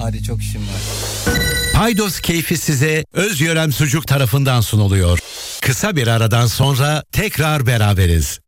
Hadi çok işim var. Paydos keyfi size Özyörem Sucuk tarafından sunuluyor. Kısa bir aradan sonra tekrar beraberiz.